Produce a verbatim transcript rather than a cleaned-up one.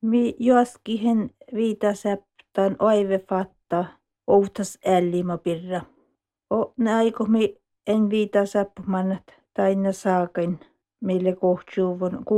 Mi joaskihen viitasäptän oive fatta outas ällima pirra. O naiko mi en viitasäp mannat taina saakin meille kohtuuvun